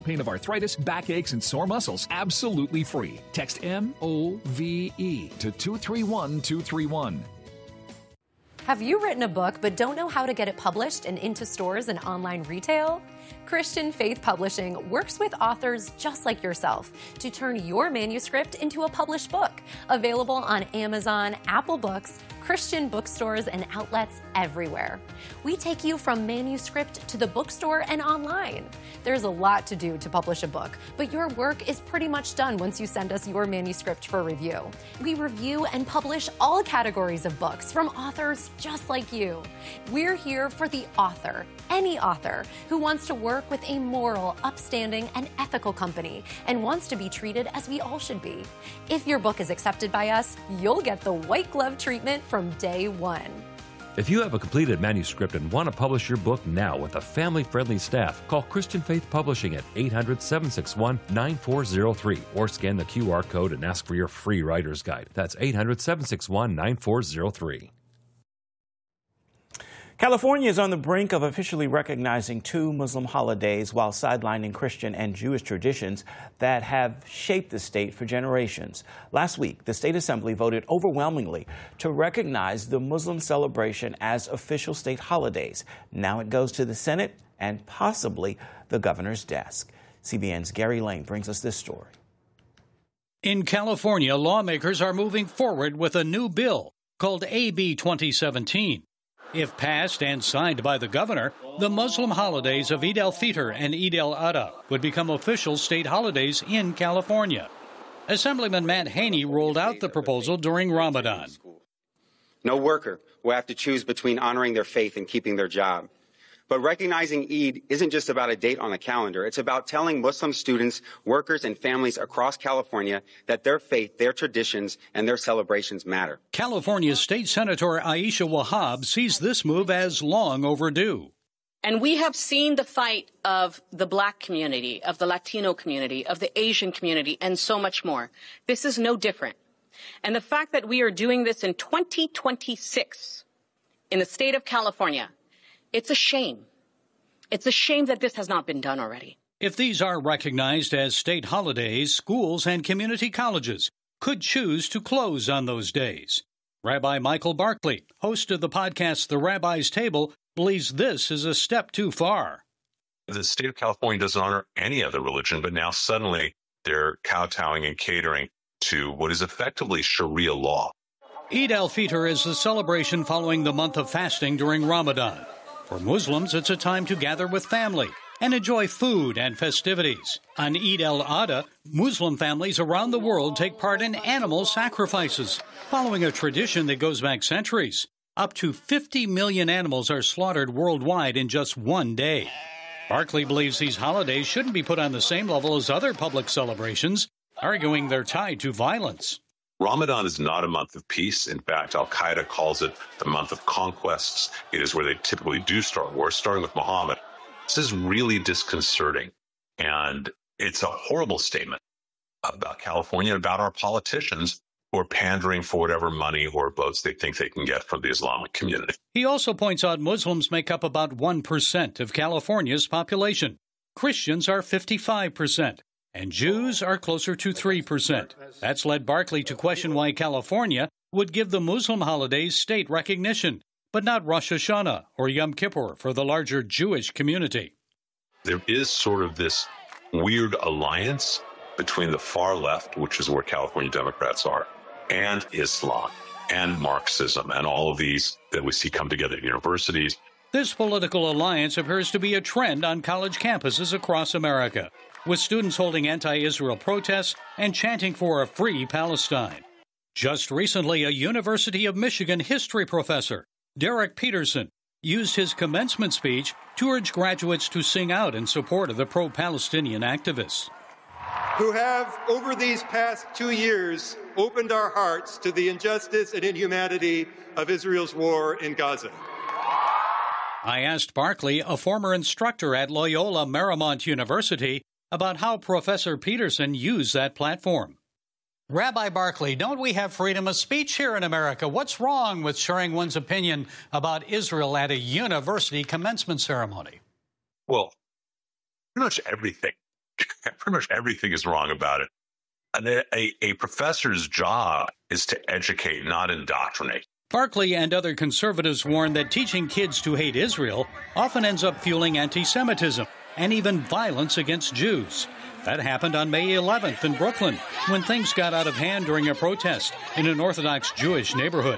Pain of arthritis, backaches, and sore muscles, absolutely free. Text MOVE to 231231. Have you written a book but don't know how to get it published and into stores and online retail? Christian Faith Publishing works with authors just like yourself to turn your manuscript into a published book. Available on Amazon, Apple Books, Christian bookstores, and outlets everywhere. We take you from manuscript to the bookstore and online. There's a lot to do to publish a book, but your work is pretty much done once you send us your manuscript for review. We review and publish all categories of books from authors just like you. We're here for the author, any author who wants to work with a moral, upstanding, and ethical company and wants to be treated as we all should be. If your book is accepted by us, you'll get the white glove treatment from day one. If you have a completed manuscript and want to publish your book now with a family-friendly staff, call Christian Faith Publishing at 800-761-9403 or scan the QR code and ask for your free writer's guide. That's 800-761-9403. California is on the brink of officially recognizing two Muslim holidays while sidelining Christian and Jewish traditions that have shaped the state for generations. Last week, the state assembly voted overwhelmingly to recognize the Muslim celebration as official state holidays. Now it goes to the Senate and possibly the governor's desk. CBN's Gary Lane brings us this story. In California, lawmakers are moving forward with a new bill called AB 2017. If passed and signed by the governor, the Muslim holidays of Eid al-Fitr and Eid al-Adha would become official state holidays in California. Assemblyman Matt Haney rolled out the proposal during Ramadan. No worker will have to choose between honoring their faith and keeping their job. But recognizing Eid isn't just about a date on the calendar. It's about telling Muslim students, workers, and families across California that their faith, their traditions, and their celebrations matter. California State Senator Aisha Wahab sees this move as long overdue. And we have seen the fight of the Black community, of the Latino community, of the Asian community, and so much more. This is no different. And the fact that we are doing this in 2026 in the state of California, it's a shame. It's a shame that this has not been done already. If these are recognized as state holidays, schools and community colleges could choose to close on those days. Rabbi Michael Barkley, host of the podcast The Rabbi's Table, believes this is a step too far. The state of California doesn't honor any other religion, but now suddenly they're kowtowing and catering to what is effectively Sharia law. Eid al-Fitr is the celebration following the month of fasting during Ramadan. For Muslims, it's a time to gather with family and enjoy food and festivities. On Eid al-Adha, Muslim families around the world take part in animal sacrifices, following a tradition that goes back centuries. Up to 50 million animals are slaughtered worldwide in just one day. Barkley believes these holidays shouldn't be put on the same level as other public celebrations, arguing they're tied to violence. Ramadan is not a month of peace. In fact, Al-Qaeda calls it the month of conquests. It is where they typically do start wars, starting with Muhammad. This is really disconcerting, and it's a horrible statement about California, about our politicians who are pandering for whatever money or votes they think they can get from the Islamic community. He also points out Muslims make up about 1% of California's population. Christians are 55%. And Jews are closer to 3%. That's led Barkley to question why California would give the Muslim holidays state recognition, but not Rosh Hashanah or Yom Kippur for the larger Jewish community. There is sort of this weird alliance between the far left, which is where California Democrats are, and Islam and Marxism and all of these that we see come together at universities. This political alliance appears to be a trend on college campuses across America, with students holding anti-Israel protests and chanting for a free Palestine. Just recently, a University of Michigan history professor, Derek Peterson, used his commencement speech to urge graduates to sing out in support of the pro-Palestinian activists. Who have, over these past 2 years, opened our hearts to the injustice and inhumanity of Israel's war in Gaza. I asked Barkley, a former instructor at Loyola Marymount University, about how Professor Peterson used that platform. Rabbi Barkley, don't we have freedom of speech here in America? What's wrong with sharing one's opinion about Israel at a university commencement ceremony? Well, pretty much everything Pretty much everything is wrong about it. And a professor's job is to educate, not indoctrinate. Barkley and other conservatives warn that teaching kids to hate Israel often ends up fueling anti-Semitism and even violence against Jews. That happened on May 11th in Brooklyn when things got out of hand during a protest in an Orthodox Jewish neighborhood.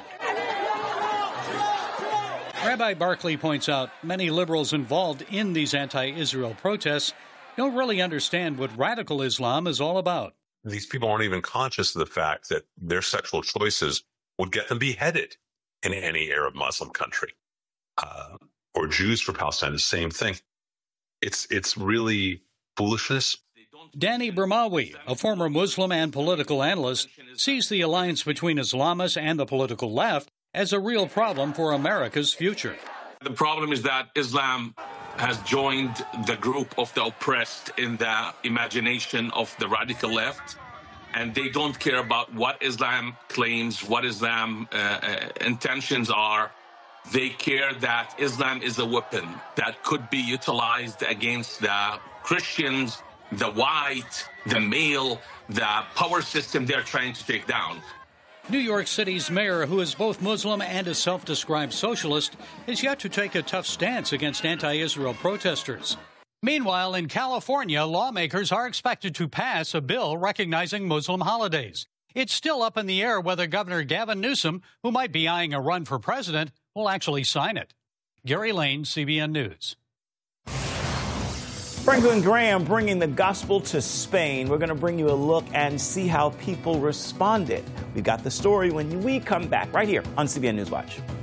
Rabbi Barkley points out many liberals involved in these anti-Israel protests don't really understand what radical Islam is all about. These people aren't even conscious of the fact that their sexual choices would get them beheaded in any Arab Muslim country. Or Jews for Palestine, the same thing. It's really foolishness. Danny Brahmawi, a former Muslim and political analyst, sees the alliance between Islamists and the political left as a real problem for America's future. The problem is that Islam has joined the group of the oppressed in the imagination of the radical left, and they don't care about what Islam claims, what Islam intentions are. They care that Islam is a weapon that could be utilized against the Christians, the white, the male, the power system they're trying to take down. New York City's mayor, who is both Muslim and a self-described socialist, is yet to take a tough stance against anti-Israel protesters. Meanwhile, in California, lawmakers are expected to pass a bill recognizing Muslim holidays. It's still up in the air whether Governor Gavin Newsom, who might be eyeing a run for president, will actually sign it. Gary Lane, CBN News. Franklin Graham bringing the gospel to Spain. We're going to bring you a look and see how people responded. We've got the story when we come back right here on CBN News Watch.